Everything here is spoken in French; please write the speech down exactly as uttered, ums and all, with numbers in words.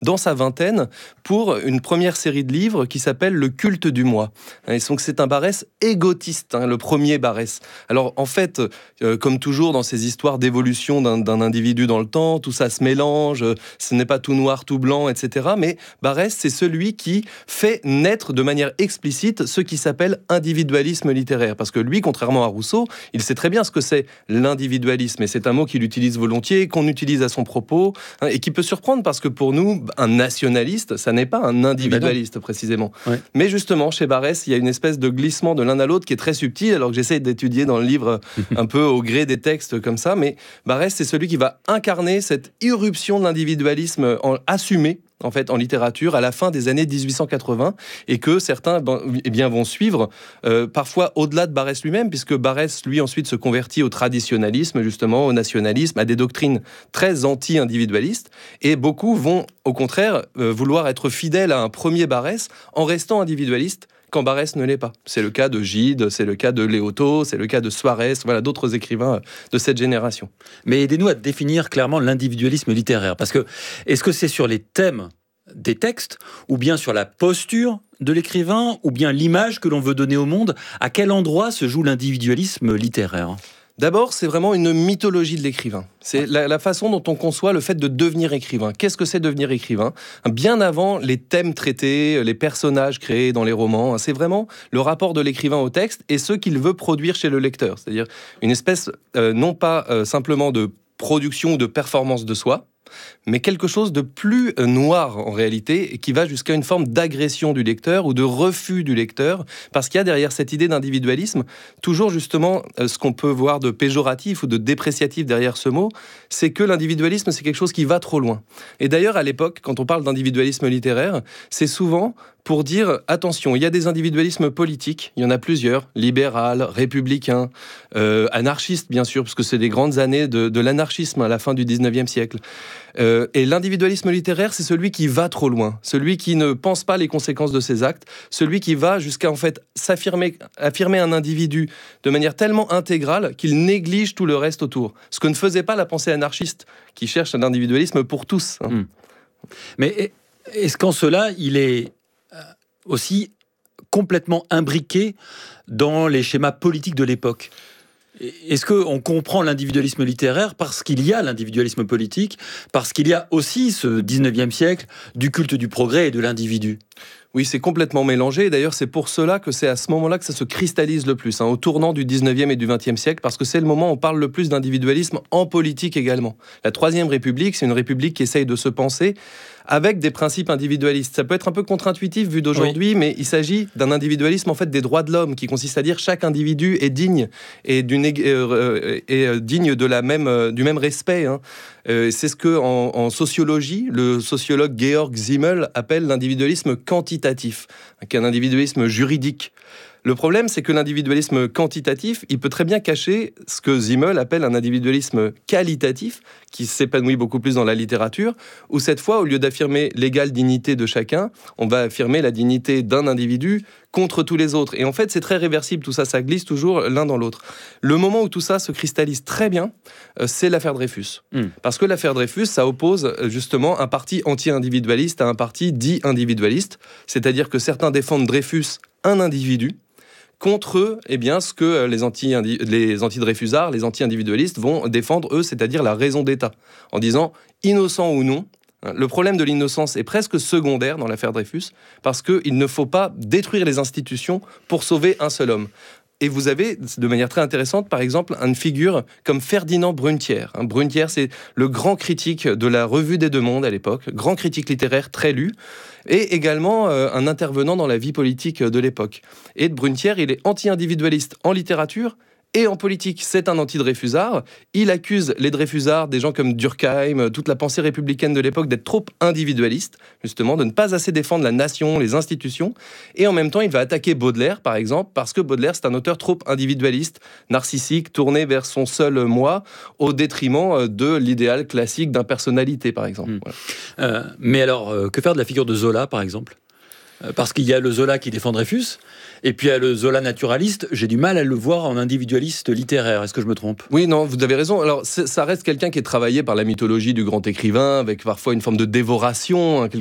dans sa vingtaine, pour une première série de livres qui s'appelle Le culte du moi. Et donc c'est un Barès égotiste, hein, le premier Barès. Alors en fait, euh, comme toujours dans ces histoires d'évolution d'un, d'un individu dans le temps, tout ça se mélange, ce n'est pas tout noir, tout blanc, et cetera. Mais Barès, c'est celui qui fait naître de manière explicite ce qui s'appelle individualisme littéraire. Parce que lui, contrairement à Rousseau, il sait très bien ce que c'est l'individualisme. Et c'est un mot qu'il utilise volontiers, qu'on utilise à son propos, hein, et qui peut surprendre parce que pour nous, un nationaliste, ça n'est pas un individualiste précisément. Ouais. Mais justement, chez Barès, il y a une espèce de glissement de l'un à l'autre qui est très subtil, alors que j'essaie d'étudier dans le livre un peu au gré des textes comme ça. Mais Barès, c'est celui qui va incarner cette irruption de l'individualisme en, assumé, en fait, en littérature, à la fin des années dix-huit cent quatre-vingts, et que certains ben, eh bien, vont suivre, euh, parfois au-delà de Barès lui-même, puisque Barès, lui, ensuite se convertit au traditionnalisme, justement, au nationalisme, à des doctrines très anti-individualistes, et beaucoup vont, au contraire, euh, vouloir être fidèles à un premier Barès, en restant individualistes, quand Barès ne l'est pas. C'est le cas de Gide, c'est le cas de Léoto, c'est le cas de Suarez, voilà, d'autres écrivains de cette génération. Mais aidez-nous à définir clairement l'individualisme littéraire, parce que est-ce que c'est sur les thèmes des textes, ou bien sur la posture de l'écrivain, ou bien l'image que l'on veut donner au monde? À quel endroit se joue l'individualisme littéraire ? D'abord, c'est vraiment une mythologie de l'écrivain. C'est la, la façon dont on conçoit le fait de devenir écrivain. Qu'est-ce que c'est devenir écrivain ? Bien avant les thèmes traités, les personnages créés dans les romans, c'est vraiment le rapport de l'écrivain au texte et ce qu'il veut produire chez le lecteur. C'est-à-dire une espèce, euh, non pas euh, simplement de production ou de performance de soi, mais quelque chose de plus noir en réalité, et qui va jusqu'à une forme d'agression du lecteur ou de refus du lecteur, parce qu'il y a derrière cette idée d'individualisme toujours justement ce qu'on peut voir de péjoratif ou de dépréciatif derrière ce mot, c'est que l'individualisme c'est quelque chose qui va trop loin. Et d'ailleurs à l'époque, quand on parle d'individualisme littéraire, c'est souvent pour dire, attention, il y a des individualismes politiques, il y en a plusieurs, libéral, républicain, euh, anarchiste bien sûr, parce que c'est des grandes années de, de l'anarchisme à la fin du dix-neuvième siècle. Euh, et l'individualisme littéraire, c'est celui qui va trop loin, celui qui ne pense pas les conséquences de ses actes, celui qui va jusqu'à en fait s'affirmer, affirmer un individu de manière tellement intégrale qu'il néglige tout le reste autour. Ce que ne faisait pas la pensée anarchiste, qui cherche un individualisme pour tous. Hein. Mmh. Mais est-ce qu'en cela, il est aussi complètement imbriqué dans les schémas politiques de l'époque? Est-ce qu'on comprend l'individualisme littéraire parce qu'il y a l'individualisme politique, parce qu'il y a aussi ce dix-neuvième siècle du culte du progrès et de l'individu? Oui, c'est complètement mélangé. D'ailleurs, c'est pour cela que c'est à ce moment-là que ça se cristallise le plus, hein, au tournant du dix-neuvième et du vingtième siècle, parce que c'est le moment où on parle le plus d'individualisme en politique également. La Troisième République, c'est une république qui essaye de se penser avec des principes individualistes. Ça peut être un peu contre-intuitif vu d'aujourd'hui, oui. Mais il s'agit d'un individualisme en fait des droits de l'homme, qui consiste à dire chaque individu est digne et, d'une, euh, est digne de la même, euh, du même respect. Hein. Euh, c'est ce que en, en sociologie, le sociologue Georg Simmel appelle l'individualisme quantitatif, qui est un individualisme juridique. Le problème, c'est que l'individualisme quantitatif, il peut très bien cacher ce que Simmel appelle un individualisme qualitatif, qui s'épanouit beaucoup plus dans la littérature, où cette fois, au lieu d'affirmer l'égale dignité de chacun, on va affirmer la dignité d'un individu contre tous les autres. Et en fait, c'est très réversible, tout ça, ça glisse toujours l'un dans l'autre. Le moment où tout ça se cristallise très bien, c'est l'affaire Dreyfus. Mmh. Parce que l'affaire Dreyfus, ça oppose justement un parti anti-individualiste à un parti dit individualiste, c'est-à-dire que certains défendent Dreyfus, un individu, contre eux, eh bien, ce que les, anti, les anti-Dreyfusards, les anti-individualistes vont défendre, eux, c'est-à-dire la raison d'État, en disant, innocent ou non, le problème de l'innocence est presque secondaire dans l'affaire Dreyfus, parce qu'il ne faut pas détruire les institutions pour sauver un seul homme. Et vous avez, de manière très intéressante, par exemple, une figure comme Ferdinand Brunetière. Brunetière, c'est le grand critique de la Revue des Deux Mondes à l'époque, grand critique littéraire très lu, et également euh, un intervenant dans la vie politique de l'époque. Et Brunetière, il est anti-individualiste en littérature et en politique. C'est un anti-Dreyfusard. Il accuse les Dreyfusards, des gens comme Durkheim, toute la pensée républicaine de l'époque, d'être trop individualistes, justement, de ne pas assez défendre la nation, les institutions. Et en même temps, il va attaquer Baudelaire, par exemple, parce que Baudelaire, c'est un auteur trop individualiste, narcissique, tourné vers son seul moi, au détriment de l'idéal classique d'impersonnalité, par exemple. Mmh. Voilà. Euh, mais alors, euh, que faire de la figure de Zola, par exemple ? parce qu'il y a le Zola qui défend Dreyfus, et puis il y a le Zola naturaliste. J'ai du mal à le voir en individualiste littéraire. Est-ce que je me trompe ? Oui, non, vous avez raison. Alors, ça reste quelqu'un qui est travaillé par la mythologie du grand écrivain, avec parfois une forme de dévoration, hein,